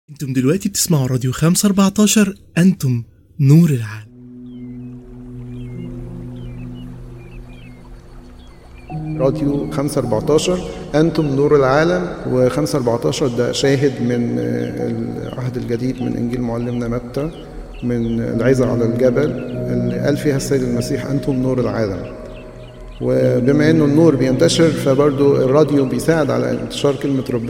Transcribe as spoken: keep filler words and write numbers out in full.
انتم دلوقتي بتسمعوا راديو خمسة أربعتاشر، أنتم نور العالم. راديو خمسة أربعتاشر أنتم نور العالم، وخمسة أربعتاشر ده شاهد من العهد الجديد من إنجيل معلمنا متى، من العظة على الجبل اللي قال فيها السيد المسيح أنتم نور العالم. وبما إنه النور بينتشر، فبرضو الراديو بيساعد على انتشار كلمة ربنا